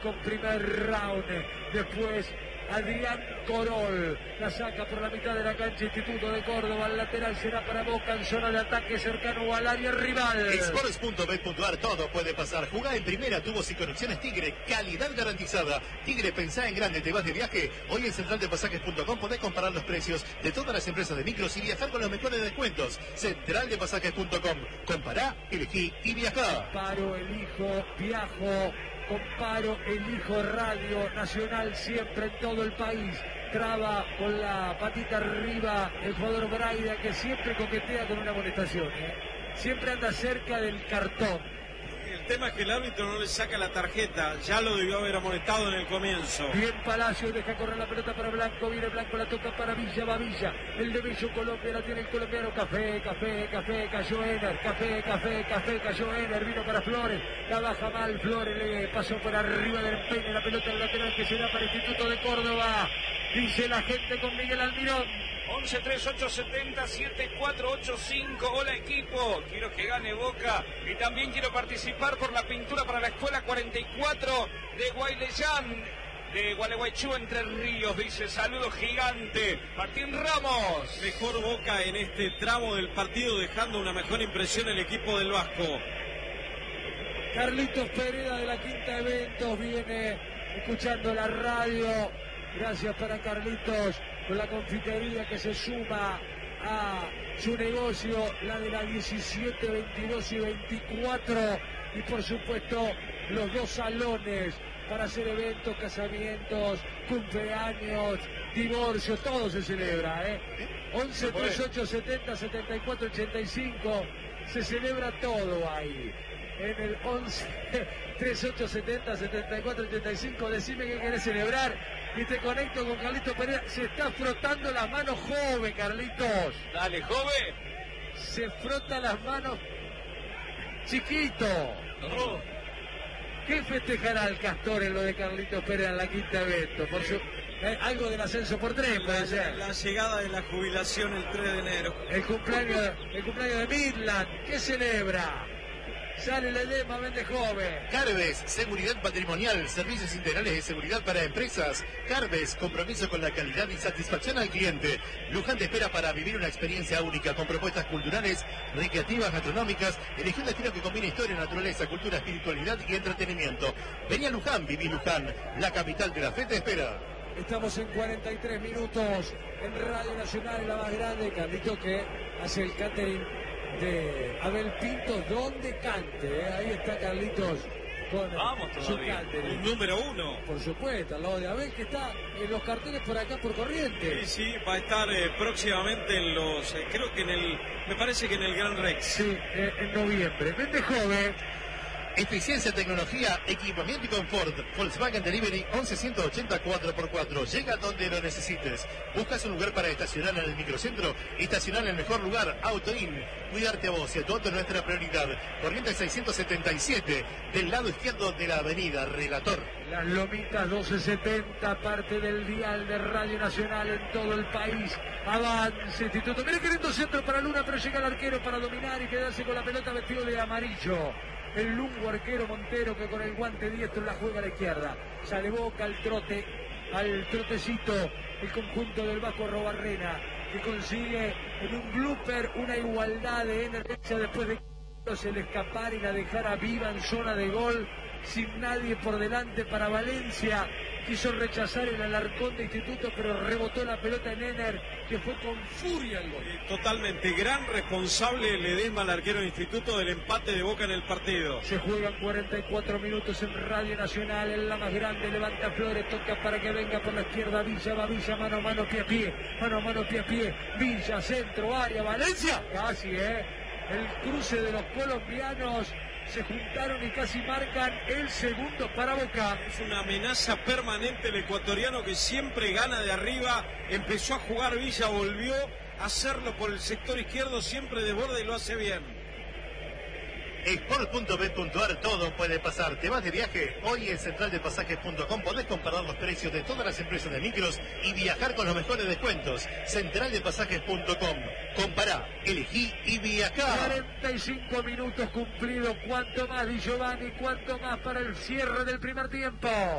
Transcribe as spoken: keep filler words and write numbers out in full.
con primer round. Después Adrián Corol la saca por la mitad de la cancha. Instituto de Córdoba, el lateral será para Boca en zona de ataque cercano al área rival. Sports punto bet punto ar, todo puede pasar. Jugá en primera, tubos y conexiones Tigre, calidad garantizada. Tigre, pensá en grande, te vas de viaje. Hoy en central de pasajes punto com podés comparar los precios de todas las empresas de micros y viajar con los mejores descuentos. central de pasajes punto com. Compará, elegí y viajá. Paro, elijo, viajo. Comparo, elijo Radio Nacional siempre en todo el país. Traba con la patita arriba el jugador Braida, que siempre coquetea con una amonestación, ¿eh? Siempre anda cerca del cartón. El tema es que el árbitro no le saca la tarjeta, ya lo debió haber amonestado en el comienzo. Bien Palacio, deja correr la pelota para Blanco, viene Blanco, la toca para Villa, va Villa, el de Bello Colombia, la tiene el colombiano, Café, Café, Café, cayó Ener, Café, Café, Café, cayó Ener, vino para Flores, la baja mal, Flores le pasó por arriba del empeine, la pelota del lateral que se da para Instituto de Córdoba, dice la gente con Miguel Almirón. once treinta y ocho setenta setenta y cuatro ochenta y cinco. Hola equipo, quiero que gane Boca y también quiero participar por la pintura para la escuela cuarenta y cuatro de Guayleyán, de Gualeguaychú, Entre Ríos. Dice saludo gigante Martín Ramos. Mejor Boca en este tramo del partido, dejando una mejor impresión el equipo del Vasco. Carlitos Pereira de la Quinta Eventos viene escuchando la radio. Gracias para Carlitos, con la confitería que se suma a su negocio, la de la diecisiete, veintidós y veinticuatro. Y por supuesto, los dos salones para hacer eventos, casamientos, cumpleaños, divorcio, todo se celebra, ¿eh? once treinta y ocho setenta setenta y cuatro ochenta y cinco, se celebra todo ahí. En el once treinta y ocho setenta setenta y cuatro ochenta y cinco, decime qué querés celebrar y te conecto con Carlitos Pereira. Se está frotando las manos joven, Carlitos. Dale, joven. Se frota las manos chiquito. Oh. ¿Qué festejará el Castor en lo de Carlitos Pereira en la Quinta Evento? Por su... eh, algo del ascenso por tres puede La, ser. la llegada de la jubilación el tres de enero. El cumpleaños, el cumpleaños de Midland. ¿Qué celebra? Sale el edema, vende joven. Carves, seguridad patrimonial, servicios integrales de seguridad para empresas. Carves, compromiso con la calidad y satisfacción al cliente. Luján te espera para vivir una experiencia única con propuestas culturales, recreativas, gastronómicas. Elegí un destino que combine historia, naturaleza, cultura, espiritualidad y entretenimiento. Vení a Luján, viví Luján, la capital de la fe te espera. Estamos en cuarenta y tres minutos en Radio Nacional, la más grande. Carlitos que hace el catering de Abel Pintos, donde cante, ¿eh? Ahí está Carlitos con Vamos su todavía. catering. Un número uno. Por supuesto, al lado de Abel, que está en los carteles por acá por Corrientes. Sí, sí, va a estar eh, próximamente en los, eh, creo que en el, me parece que en el Gran Rex. Sí, eh, en noviembre. Vende joven. Eficiencia, tecnología, equipamiento y confort. Volkswagen Delivery once ciento ochenta cuatro por cuatro. Llega donde lo necesites. ¿Buscas un lugar para estacionar en el microcentro? Estacionar en el mejor lugar, AutoIn. Cuidarte a vos y a tu auto es nuestra prioridad. Corrientes seiscientos setenta y siete, del lado izquierdo de la avenida Relator. Las Lomitas doce setenta, parte del dial de Radio Nacional en todo el país. Avance, Instituto. Mira qué lindo centro para Luna, pero llega el arquero para dominar y quedarse con la pelota vestido de amarillo. El lungo arquero Montero, que con el guante diestro la juega a la izquierda. Sale Boca al trote, al trotecito, el conjunto del Vasco Robarrena, que consigue en un blooper una igualdad de energía después de que se le escapara y la dejara viva en zona de gol, sin nadie por delante para Valencia. Quiso rechazar el Alarcón de Instituto, pero rebotó la pelota en Ener, que fue con furia el gol. Totalmente, gran responsable Ledesma, el arquero del Instituto, del empate de Boca en el partido. Se juegan cuarenta y cuatro minutos en Radio Nacional, en la más grande, levanta Flores, toca para que venga por la izquierda, Villa, va Villa, mano a mano, pie a pie, mano a mano, pie a pie, Villa, centro, área, Valencia, casi, eh, el cruce de los colombianos, se juntaron y casi marcan el segundo para Boca. Es una amenaza permanente el ecuatoriano, que siempre gana de arriba. Empezó a jugar Villa, volvió a hacerlo por el sector izquierdo, siempre de borde y lo hace bien. Sports punto bet punto ar, todo puede pasar. ¿Te vas de viaje? Hoy en central de pasajes punto com podés comparar los precios de todas las empresas de micros y viajar con los mejores descuentos. central de pasajes punto com. Compará, elegí y viajá. cuarenta y cinco minutos cumplidos. ¿Cuánto más, Di Giovanni? ¿Cuánto más para el cierre del primer tiempo?